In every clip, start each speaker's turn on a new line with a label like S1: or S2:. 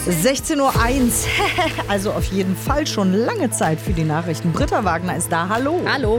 S1: 16:01 Uhr, also auf jeden Fall schon lange Zeit für die Nachrichten. Britta Wagner ist da, hallo.
S2: Hallo.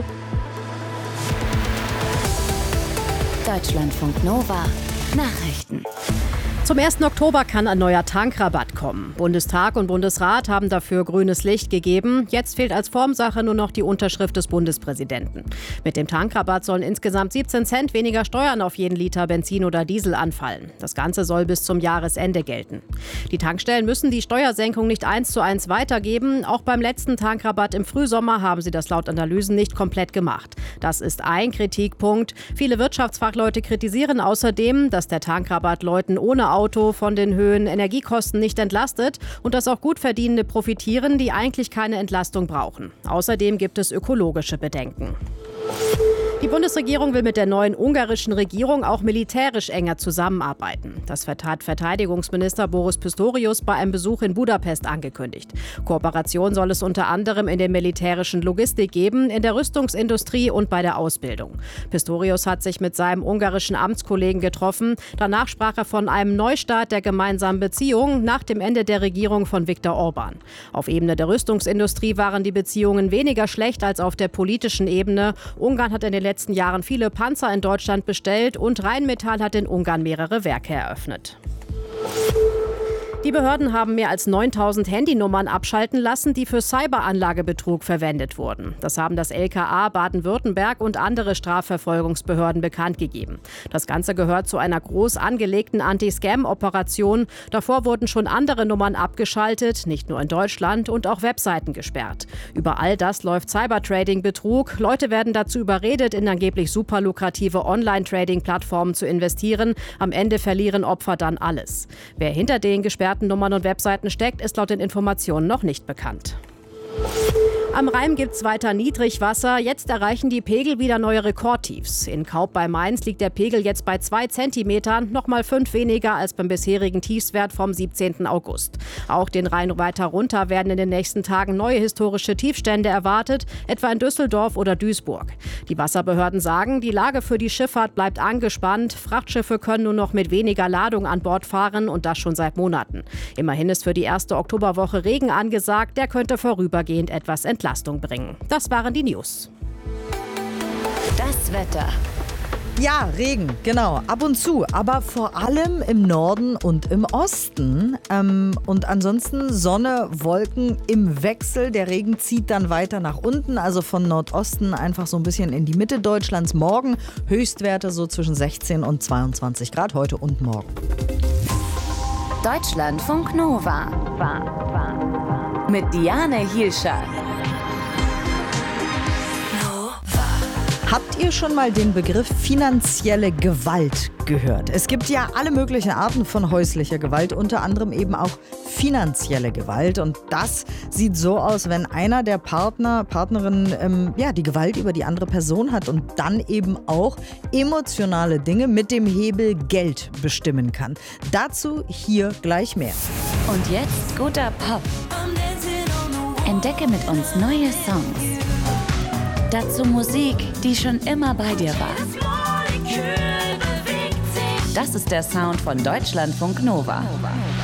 S3: Deutschlandfunk Nova Nachrichten.
S2: Zum 1. Oktober kann ein neuer Tankrabatt kommen. Bundestag und Bundesrat haben dafür grünes Licht gegeben. Jetzt fehlt als Formsache nur noch die Unterschrift des Bundespräsidenten. Mit dem Tankrabatt sollen insgesamt 17 Cent weniger Steuern auf jeden Liter Benzin oder Diesel anfallen. Das Ganze soll bis zum Jahresende gelten. Die Tankstellen müssen die Steuersenkung nicht 1:1 weitergeben. Auch beim letzten Tankrabatt im Frühsommer haben sie das laut Analysen nicht komplett gemacht. Das ist ein Kritikpunkt. Viele Wirtschaftsfachleute kritisieren außerdem, dass der Tankrabatt Leuten ohne Auto von den höheren Energiekosten nicht entlastet und dass auch Gutverdienende profitieren, die eigentlich keine Entlastung brauchen. Außerdem gibt es ökologische Bedenken. Die Bundesregierung will mit der neuen ungarischen Regierung auch militärisch enger zusammenarbeiten. Das hat Verteidigungsminister Boris Pistorius bei einem Besuch in Budapest angekündigt. Kooperation soll es unter anderem in der militärischen Logistik geben, in der Rüstungsindustrie und bei der Ausbildung. Pistorius hat sich mit seinem ungarischen Amtskollegen getroffen. Danach sprach er von einem Neustart der gemeinsamen Beziehungen nach dem Ende der Regierung von Viktor Orban. Auf Ebene der Rüstungsindustrie waren die Beziehungen weniger schlecht als auf der politischen Ebene. Ungarn hat in den letzten Jahren viele Panzer in Deutschland bestellt und Rheinmetall hat in Ungarn mehrere Werke eröffnet. Die Behörden haben mehr als 9000 Handynummern abschalten lassen, die für Cyberanlagebetrug verwendet wurden. Das haben das LKA Baden-Württemberg und andere Strafverfolgungsbehörden bekannt gegeben. Das Ganze gehört zu einer groß angelegten Anti-Scam-Operation. Davor wurden schon andere Nummern abgeschaltet, nicht nur in Deutschland, und auch Webseiten gesperrt. Über all das läuft Cybertrading-Betrug. Leute werden dazu überredet, in angeblich super lukrative Online-Trading-Plattformen zu investieren. Am Ende verlieren Opfer dann alles. Wer hinter den gesperrten Nummern und Webseiten steckt, ist laut den Informationen noch nicht bekannt. Am Rhein gibt's weiter Niedrigwasser. Jetzt erreichen die Pegel wieder neue Rekordtiefs. In Kaub bei Mainz liegt der Pegel jetzt bei 2 Zentimetern, nochmal 5 weniger als beim bisherigen Tiefswert vom 17. August. Auch den Rhein weiter runter werden in den nächsten Tagen neue historische Tiefstände erwartet, etwa in Düsseldorf oder Duisburg. Die Wasserbehörden sagen, die Lage für die Schifffahrt bleibt angespannt. Frachtschiffe können nur noch mit weniger Ladung an Bord fahren und das schon seit Monaten. Immerhin ist für die erste Oktoberwoche Regen angesagt, der könnte vorübergehend etwas Entlastung bringen. Das waren die News.
S3: Das Wetter.
S1: Ja, Regen, genau, ab und zu, aber vor allem im Norden und im Osten. Und ansonsten Sonne, Wolken im Wechsel. Der Regen zieht dann weiter nach unten, also von Nordosten einfach so ein bisschen in die Mitte Deutschlands. Morgen Höchstwerte so zwischen 16 und 22 Grad, heute und morgen.
S3: Deutschlandfunk Nova. Mit Diane Hielscher.
S1: Habt ihr schon mal den Begriff finanzielle Gewalt gehört? Es gibt ja alle möglichen Arten von häuslicher Gewalt, unter anderem eben auch finanzielle Gewalt. Und das sieht so aus, wenn einer der Partnerinnen die Gewalt über die andere Person hat und dann eben auch emotionale Dinge mit dem Hebel Geld bestimmen kann. Dazu hier gleich mehr.
S3: Und jetzt guter Pop. Entdecke mit uns neue Songs. Dazu Musik, die schon immer bei dir war. Das ist der Sound von Deutschlandfunk Nova.